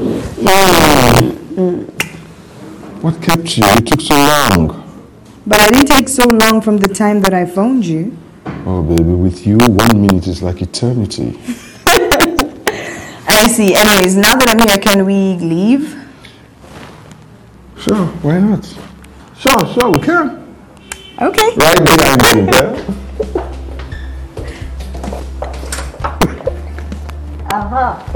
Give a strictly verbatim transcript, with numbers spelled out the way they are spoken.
What kept you? It took so long. But I didn't take so long from the time that I phoned you. Oh, baby, with you, one minute is like eternity. I see. Anyways, now that I'm here, can we leave? Sure, why not? Sure, sure, we can. Okay. Right behind you, yeah? Uh-huh.